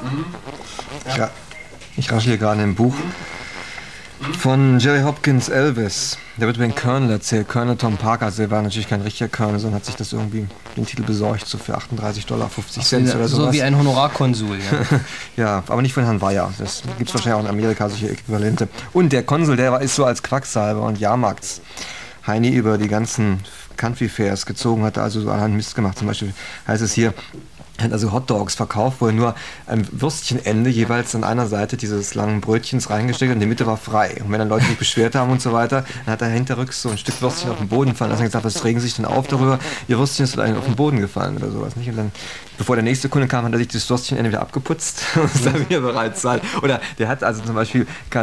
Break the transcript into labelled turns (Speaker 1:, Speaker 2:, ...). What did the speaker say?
Speaker 1: Ja. Ich raschel hier gerade im Buch von Jerry Hopkins, Elvis. Der wird über den Colonel erzählt. Colonel Tom Parker, also der war natürlich kein richtiger Colonel, sondern hat sich das irgendwie, den Titel besorgt, so für $38,50 oder sowas.
Speaker 2: So wie ein Honorarkonsul, ja.
Speaker 1: Ja, aber nicht von Herrn Weyer. Das gibt es wahrscheinlich auch in Amerika, solche Äquivalente. Und der Konsul, der ist so als Quacksalber und Jahrmarkts-Heini über die ganzen Country Fairs gezogen, hat also so allerhand Mist gemacht. Zum Beispiel heißt es hier, hat also Hotdogs verkauft, wo er nur ein Würstchenende jeweils an einer Seite dieses langen Brötchens reingesteckt hat und die Mitte war frei. Und wenn dann Leute sich beschwert haben und so weiter, dann hat er hinterrücks so ein Stück Würstchen auf den Boden fallen lassen und gesagt, was regen Sie sich denn auf darüber? Ihr Würstchen ist eigentlich auf den Boden gefallen oder sowas, nicht? Und dann, bevor der nächste Kunde kam, hat er sich das Würstchenende wieder abgeputzt und ist dann wieder bereit zahlt. Oder der hat also zum Beispiel